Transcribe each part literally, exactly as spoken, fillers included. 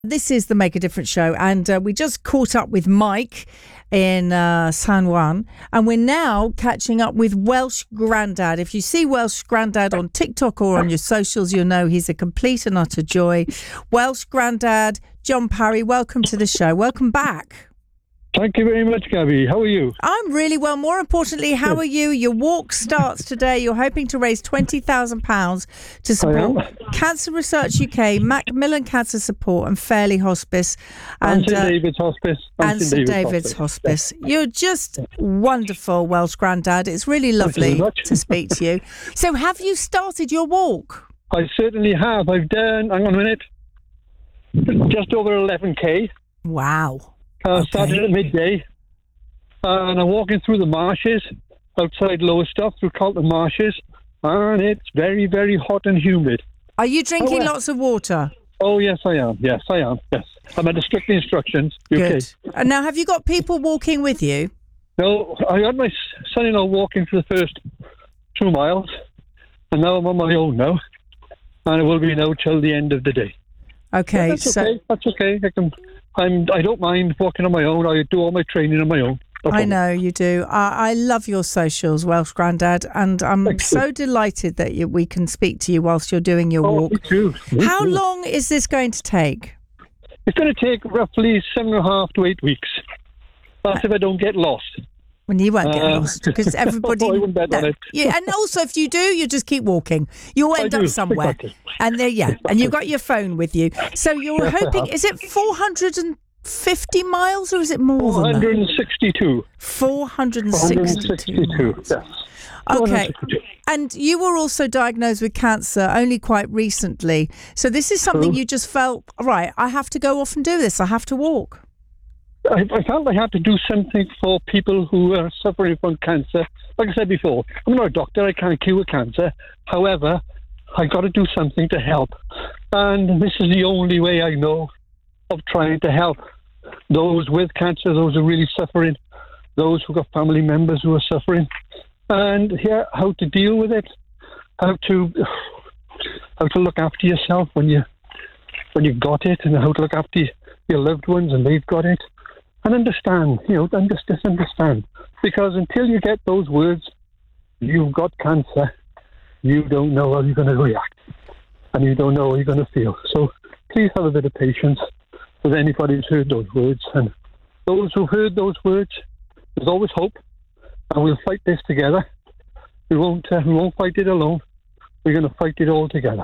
This is the Make a Difference show, and uh, we just caught up with Mike in uh, San Juan, and we're now catching up with Welsh Grandad. If you see Welsh Grandad on TikTok or on your socials, you'll know he's a complete and utter joy. Welsh Grandad, John Parry, welcome to the show. Welcome back. Thank you very much, Gabby. How are you? I'm really well. More importantly, how are you? Your walk starts today. You're hoping to raise twenty thousand pounds to support Cancer Research U K, Macmillan Cancer Support and Fairley Hospice. And, and St uh, David's Hospice. And, and St David's, David's Hospice. Hospice. Yeah. You're just wonderful, Welsh Grandad. It's really lovely to speak to you. So have you started your walk? I certainly have. I've done, hang on a minute, just over eleven K. Wow. I uh, okay. started at midday, uh, and I'm walking through the marshes outside Lowestoft, through Carlton Marshes, and it's very, very hot and humid. Are you drinking oh, uh, lots of water? Oh, yes, I am. Yes, I am. Yes. I'm under strict instructions. Good. Okay. And now, have you got people walking with you? No, I had my son-in-law walking for the first two miles, and now I'm on my own now, and it will be now till the end of the day. Okay, yeah, that's so okay. That's okay. I can. I'm. I don't mind walking on my own. I do all my training on my own. No I know you do. I, I love your socials, Welsh Grandad, and I'm Thank so you. delighted that you, we can speak to you whilst you're doing your oh, walk. Me too. Me How too. long is this going to take? It's going to take roughly seven and a half to eight weeks. That's if I don't get lost. When you won't get Uh, lost, because everybody. I wouldn't bet on it. Yeah, and also if you do, you just keep walking. You'll end I up do, somewhere, exactly. and there, yeah, and you've got your phone with you. So you're hoping. Is it four hundred fifty miles, or is it more four than that? hundred sixty-two. four hundred sixty-two. Yes. Okay. And you were also diagnosed with cancer only quite recently. So this is something True. you just felt, right, I have to go off and do this. I have to walk. I, I felt I had to do something for people who are suffering from cancer. Like I said before, I'm not a doctor. I can't cure cancer. However, I got to do something to help. And this is the only way I know of trying to help those with cancer, those who are really suffering, those who've got family members who are suffering, and yeah, how to deal with it, how to how to look after yourself when you when you've got it, and how to look after your loved ones and they've got it, and understand, you know, just understand, because until you get those words, you've got cancer, you don't know how you're going to react, and you don't know how you're going to feel. So please have a bit of patience with anybody who's heard those words, and those who've heard those words, there's always hope, and we'll fight this together. We won't, uh, we won't fight it alone. We're going to fight it all together.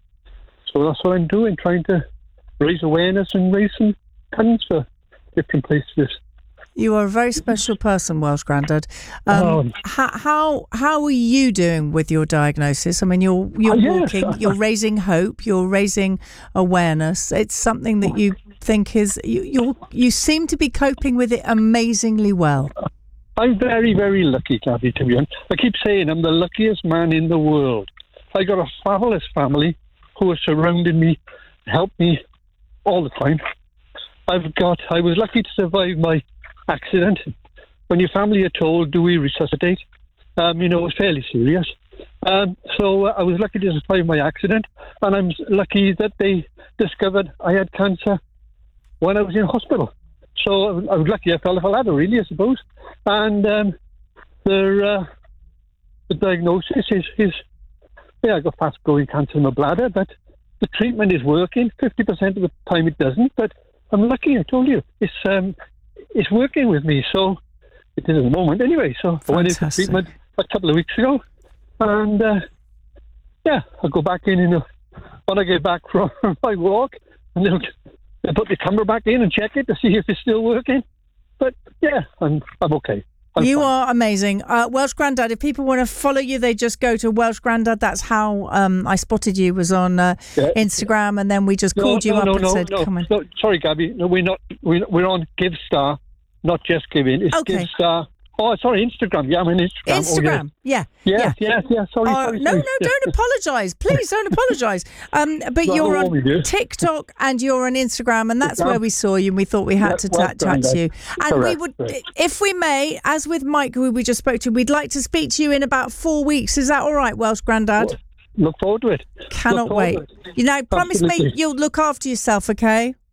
So that's what I'm doing, trying to raise awareness and raise some funds for different places. You are a very special person, Welsh Grandad. Um, oh. how, how how are you doing with your diagnosis? I mean, you're you're Oh, yes. walking, you're raising hope, you're raising awareness. It's something that you think is you you you seem to be coping with it amazingly well. I'm very, very lucky, Gabby, to be honest. I keep saying I'm the luckiest man in the world. I got a fabulous family who are surrounding me, help me all the time. I've got. I was lucky to survive my accident. When your family are told, do we resuscitate? Um, you know, it was fairly serious. Um, so uh, I was lucky to survive my accident, and I'm lucky that they discovered I had cancer when I was in hospital. So I was lucky I fell if I had it, really, I suppose. And um, the, uh, the diagnosis is, is, yeah, I got fast-growing cancer in my bladder, but the treatment is working. fifty percent of the time it doesn't, but I'm lucky, I told you. It's um, it's working with me, so it is at the moment anyway. So Fantastic. I went into treatment a couple of weeks ago, and uh, yeah, I'll go back in, in a, when I get back from my walk, and they'll, they'll put the camera back in and check it to see if it's still working. But yeah, I'm I'm okay. I'm you fine. are amazing. Uh, Welsh Grandad, if people want to follow you, they just go to Welsh Grandad. That's how um, I spotted you, was on uh, Yeah. Instagram, and then we just No, called you no, up no, and no, said, no, come on. no, sorry, Gabby. No, we're not. We're, we're on GiveStar, not just Giving. It's Okay. GiveStar. Oh, sorry, Instagram. Yeah, I'm on Instagram. Instagram, yeah. Oh, yes, yeah. yes, yes, yes. Sorry, Uh, sorry. no, sorry. no, don't apologise. Please don't apologise. Um, but No, you're no, on we do. TikTok and you're on Instagram, and that's Instagram. where we saw you, and we thought we had Yeah, to well ta- chat done, to you. And we Correct, would, correct. if we may, as with Mike, who we just spoke to, we'd like to speak to you in about four weeks. Is that all right, Welsh Grandad? Look forward to it. Cannot Look forward wait. to it. You know, promise me Absolutely. you'll look after yourself, okay?